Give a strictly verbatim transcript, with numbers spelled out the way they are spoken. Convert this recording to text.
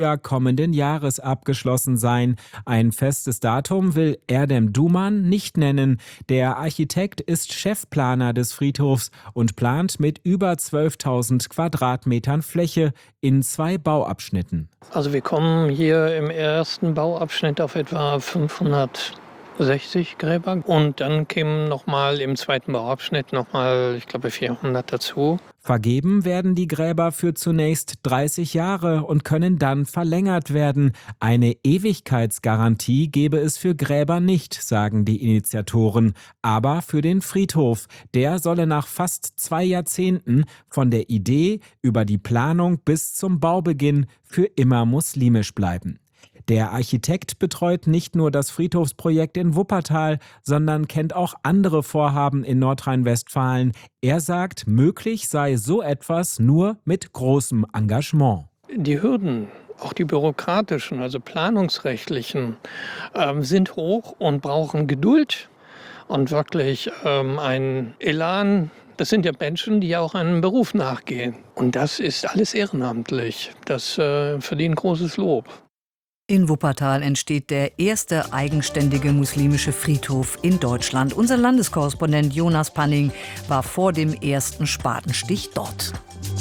kommenden Jahres abgeschlossen sein. Ein festes Datum will Erdem Duman nicht nennen. Der Architekt ist Chefplaner des Friedhofs und plant mit über zwölftausend Quadratmetern Fläche in zwei Bauabschnitten. Also wir kommen hier im ersten Bauabschnitt auf etwa fünfhundertsechzig Gräber und dann kämen nochmal im zweiten Bauabschnitt nochmal, ich glaube, vierhundert dazu. Vergeben werden die Gräber für zunächst dreißig Jahre und können dann verlängert werden. Eine Ewigkeitsgarantie gebe es für Gräber nicht, sagen die Initiatoren. Aber für den Friedhof, der solle nach fast zwei Jahrzehnten von der Idee über die Planung bis zum Baubeginn für immer muslimisch bleiben. Der Architekt betreut nicht nur das Friedhofsprojekt in Wuppertal, sondern kennt auch andere Vorhaben in Nordrhein-Westfalen. Er sagt, möglich sei so etwas nur mit großem Engagement. Die Hürden, auch die bürokratischen, also planungsrechtlichen, ähm, sind hoch und brauchen Geduld und wirklich ähm, einen Elan. Das sind ja Menschen, die ja auch einem Beruf nachgehen. Und das ist alles ehrenamtlich. Das äh, verdient großes Lob. In Wuppertal entsteht der erste eigenständige muslimische Friedhof in Deutschland. Unser Landeskorrespondent Jonas Panning war vor dem ersten Spatenstich dort.